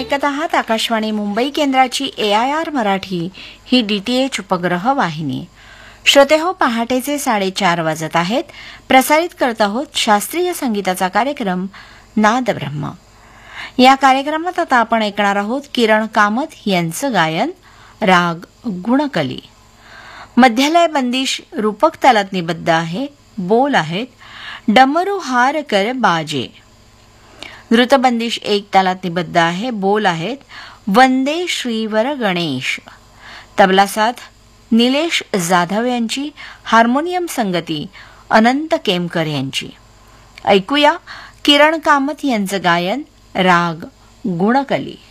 ऐकत आहात आकाशवाणी मुंबई केंद्राची AIR मराठी ही DTH उपग्रह वाहिनी. श्रोते हो, पहाटेचे 4:30 वाजत आहेत. प्रसारित करत आहोत शास्त्रीय संगीताचा कार्यक्रम नाद ब्रह्म. या कार्यक्रमात आता आपण ऐकणार आहोत किरण कामत यांचं गायन राग गुणकली. मध्यलय बंदिश रूपक तालात निबद्ध आहे. बोल आहेत डमरू हार कर बाजे. द्रुतबंदिश 1 तालात निबद्ध आहे. बोल आहेत वंदे श्रीवर गणेश. तबला साथ निलेश जाधव यांची, हार्मोनियम संगती अनंत केमकर यांची. ऐकूया किरण कामत यांचं गायन राग गुणकली.